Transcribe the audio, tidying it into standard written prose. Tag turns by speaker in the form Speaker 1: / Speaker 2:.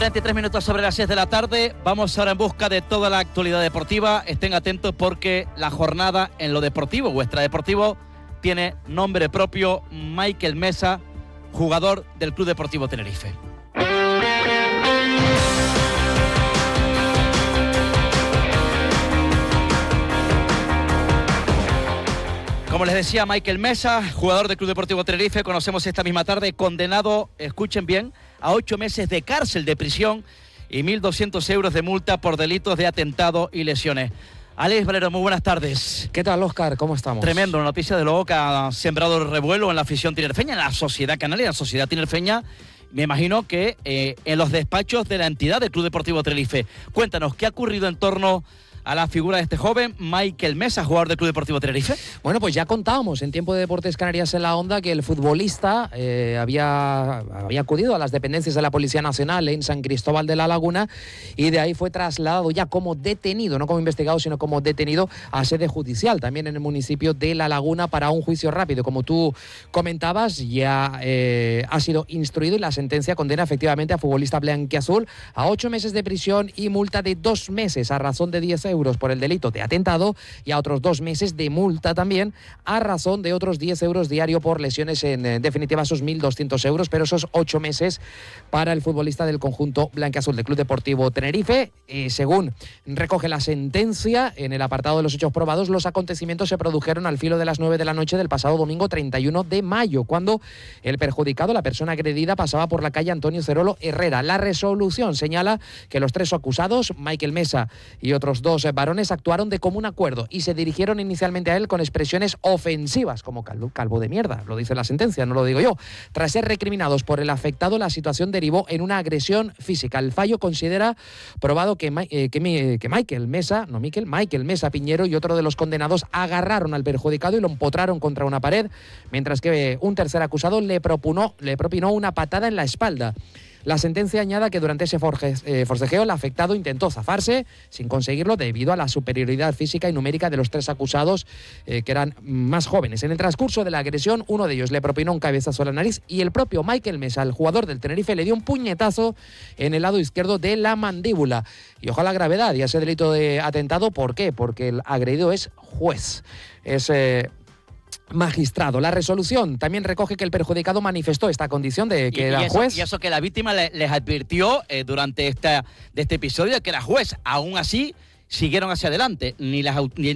Speaker 1: 43 minutos sobre las 6 de la tarde. Vamos ahora en busca de toda la actualidad deportiva. Estén atentos porque la jornada en lo deportivo, o extradeportivo, tiene nombre propio. Michael Mesa, jugador del Club Deportivo Tenerife. Como les decía, Michael Mesa, jugador del Club Deportivo Tenerife, conocemos esta misma tarde, condenado, escuchen bien, a 8 meses de cárcel, de prisión y 1.200 euros de multa por delitos de atentado y lesiones. Alex Valero, muy buenas tardes.
Speaker 2: ¿Qué tal, Óscar? ¿Cómo estamos?
Speaker 1: Tremendo, noticia de luego que ha sembrado el revuelo en la afición tinerfeña, en la sociedad canaria, en la sociedad tinerfeña. Me imagino que en los despachos de la entidad del Club Deportivo Tenerife. Cuéntanos, ¿qué ha ocurrido en torno a la figura de este joven, Michael Mesa, jugador del Club Deportivo Tenerife?
Speaker 2: Bueno, pues ya contábamos en Tiempo de Deportes Canarias en la Onda que el futbolista había acudido a las dependencias de la Policía Nacional en San Cristóbal de la Laguna y de ahí fue trasladado ya como detenido, no como investigado, sino como detenido a sede judicial, también en el municipio de La Laguna para un juicio rápido. Como tú comentabas, ya ha sido instruido y la sentencia condena efectivamente a futbolista blanquiazul a 8 meses de prisión y multa de 2 meses a razón de 10 euros por el delito de atentado y a otros 2 meses de multa también a razón de otros 10 euros diario por lesiones, en definitiva esos 1.200 euros, pero esos 8 meses para el futbolista del conjunto blanquiazul del Club Deportivo Tenerife. Según recoge la sentencia, en el apartado de los hechos probados, los acontecimientos se produjeron al filo de las 9 de la noche del pasado domingo 31 de mayo, cuando el perjudicado, la persona agredida, pasaba por la calle Antonio Cerolo Herrera. La resolución señala que los 3 acusados, Michael Mesa y otros 2 varones, actuaron de común acuerdo y se dirigieron inicialmente a él con expresiones ofensivas, como calvo de mierda, lo dice la sentencia, no lo digo yo. Tras ser recriminados por el afectado, la situación derivó en una agresión física. El fallo considera probado que Michael Mesa Piñero y otro de los condenados agarraron al perjudicado y lo empotraron contra una pared, mientras que un tercer acusado le propinó una patada en la espalda. La sentencia añade que durante ese forcejeo el afectado intentó zafarse sin conseguirlo debido a la superioridad física y numérica de los 3 acusados, que eran más jóvenes. En el transcurso de la agresión, uno de ellos le propinó un cabezazo a la nariz y el propio Michael Mesa, el jugador del Tenerife, le dio un puñetazo en el lado izquierdo de la mandíbula. Y ojalá gravedad y ese delito de atentado. ¿Por qué? Porque el agredido es juez. Es magistrado. La resolución también recoge que el perjudicado manifestó esta condición de que era juez.
Speaker 1: Y eso que la víctima les advirtió durante este episodio, que era juez. Aún así, siguieron hacia adelante. Ni